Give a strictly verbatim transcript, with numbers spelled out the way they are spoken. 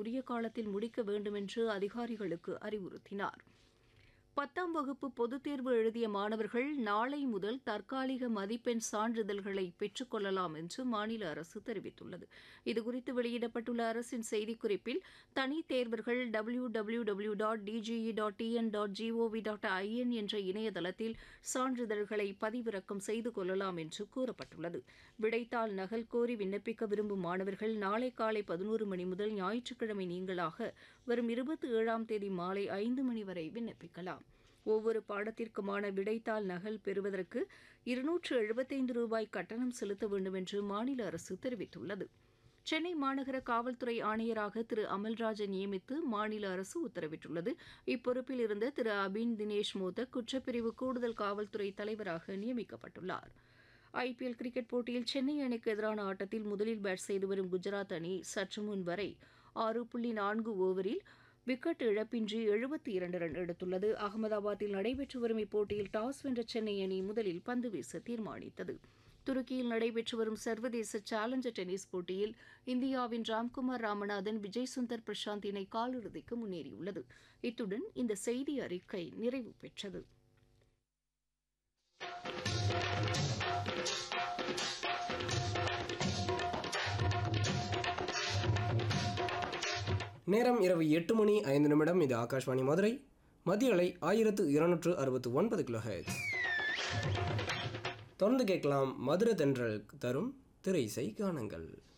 உரிய காலத்தில் முடிக்க வேண்டும் என்று அதிகாரிகளுக்கு அறிவுறுத்தினார். பத்தாம் வகுப்பு பொதுத் தேர்வு எழுதிய மாணவர்கள் நாளை முதல் தற்காலிக மதிப்பெண் சான்றிதழ்களை பெற்றுக் கொள்ளலாம் என்று மாநில அரசு தெரிவித்துள்ளது. இதுகுறித்து வெளியிடப்பட்டுள்ள அரசின் செய்திக்குறிப்பில் தனி தேர்வர்கள் W W W dot DGE dot TN dot gov dot IN என்ற இணையதளத்தில் சான்றிதழ்களை பதிவிறக்கம் செய்து கொள்ளலாம் என்று கூறப்பட்டுள்ளது. விடைத்தாள் நகல் கோரி விண்ணப்பிக்க விரும்பும் மாணவர்கள் நாளை காலை பதினோரு மணி முதல் ஞாயிற்றுக்கிழமை நீங்களாக வரும் இருபத்தி ஏழாம் தேதி மாலை ஐந்து மணி வரை விண்ணப்பிக்கலாம். ஒவ்வொரு பாடத்திற்குமான விடைத்தாள் நகல் பெறுவதற்கு இருநூற்று எழுபத்தைந்து ரூபாய் கட்டணம் செலுத்த வேண்டும் என்று மாநில அரசு தெரிவித்துள்ளது. சென்னை மாநகர காவல்துறை ஆணையராக திரு அமல்ராஜை நியமித்து மாநில அரசு உத்தரவிட்டுள்ளது. இப்பொறுப்பில் இருந்த திரு அபின் தினேஷ் மோதக் குற்றப்பிரிவு கூடுதல் காவல்துறை தலைவராக நியமிக்கப்பட்டுள்ளார். ஐபிஎல் கிரிக்கெட் போட்டியில் சென்னை அணிக்கு எதிரான ஆட்டத்தில் முதலில் பேட் செய்து வரும் குஜராத் அணி சற்று முன் வரை ஆறு புள்ளி நான்கு ஓவரில் விக்கெட் இழப்பின்றி எழுபத்தி இரண்டு ரன் எடுத்துள்ளது. அகமதாபாத்தில் நடைபெற்று வரும் இப்போட்டியில் டாஸ் வென்ற சென்னை அணி முதலில் பந்து வீச தீர்மானித்தது. துருக்கியில் நடைபெற்று வரும் சர்வதேச சேலஞ்சர் டென்னிஸ் போட்டியில் இந்தியாவின் ராம்குமார் ராமநாதன், விஜய் சுந்தர் பிரசாந்த் இணை காலிறுதிக்கு முன்னேறியுள்ளது. இத்துடன் இந்த செய்தி அறிக்கை நிறைவு பெற்றது. நேரம் இரவு எட்டு மணி ஐந்து நிமிடம். இது ஆகாஷ்வாணி மதுரை. மத்திய அலை ஆயிரத்து இருநூற்று அறுபத்து ஒன்பது கிலோ ஹெர்ட்ஸ். தொடர்ந்து கேட்கலாம் மதுரை தென்றல் தரும் திரை இசை கானங்கள்.